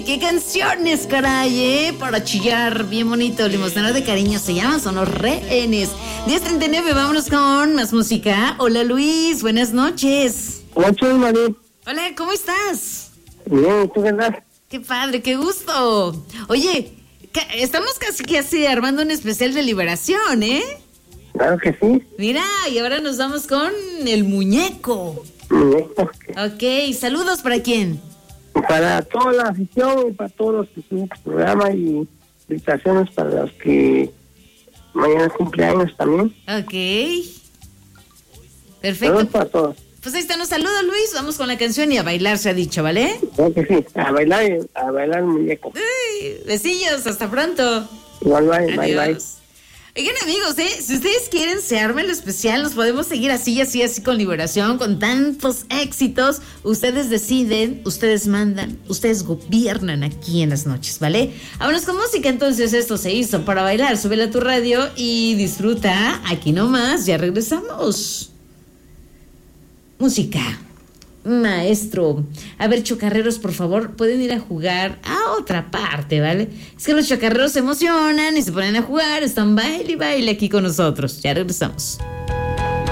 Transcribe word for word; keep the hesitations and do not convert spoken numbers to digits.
qué canciones, caray, ¿eh? Para chillar, bien bonito. Limosnero de cariño se llama, son los rehenes. diez treinta y nueve, vámonos con más música. Hola, Luis, buenas noches. Buenas noches, María. Hola, ¿cómo estás? Bien, ¿tú qué tal? Qué padre, qué gusto. Oye, ca- estamos casi casi armando un especial de liberación, ¿eh? Claro que sí. Mira, y ahora nos vamos con el muñeco. Muñeco. Ok, saludos, ¿para quién? Para toda la afición y para todos los que siguen el programa y felicitaciones para los que mañana es cumpleaños también. Ok. Perfecto. Saludos para todos. Pues ahí están los saludos, Luis. Vamos con la canción y a bailar, se ha dicho, ¿vale? Claro que sí. A bailar, a bailar el muñeco. Uy, besillos, hasta pronto. Bye, bye, bye, bye. Adiós. Oigan, amigos, ¿eh? Si ustedes quieren, se arma el especial, nos podemos seguir así, así, así con Liberación, con tantos éxitos. Ustedes deciden, ustedes mandan, ustedes gobiernan aquí en las noches, ¿vale? Vámonos con música, entonces esto se hizo para bailar. Súbele a tu radio y disfruta aquí nomás, ya regresamos. Música. Maestro. A ver, chocarreros, por favor, pueden ir a jugar a otra parte, ¿vale? Es que los chocarreros se emocionan y se ponen a jugar, están baile y baile aquí con nosotros. Ya regresamos.